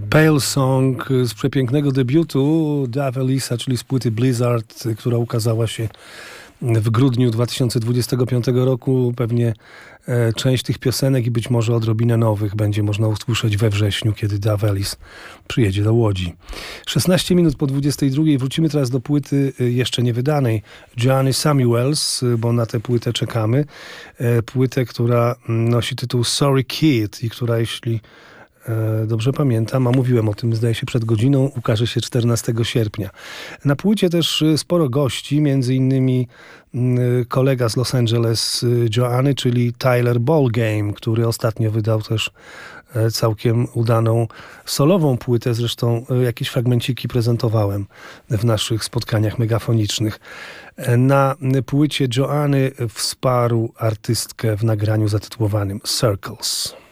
Pale Song z przepięknego debiutu Dave Ellisa, czyli z płyty Blizzard, która ukazała się w grudniu 2025 roku. Pewnie część tych piosenek i być może odrobinę nowych będzie można usłyszeć we wrześniu, kiedy Dave Ellis przyjedzie do Łodzi. 16 minut po 22. Wrócimy teraz do płyty jeszcze niewydanej Joanny Samuels, bo na tę płytę czekamy. Płytę, która nosi tytuł Sorry Kid i która, jeśli dobrze pamiętam, a mówiłem o tym, zdaje się, przed godziną, ukaże się 14 sierpnia. Na płycie też sporo gości, między innymi kolega z Los Angeles Joanny, czyli Tyler Ballgame, który ostatnio wydał też całkiem udaną solową płytę. Zresztą jakieś fragmenciki prezentowałem w naszych spotkaniach megafonicznych. Na płycie Joanny wsparł artystkę w nagraniu zatytułowanym Circles.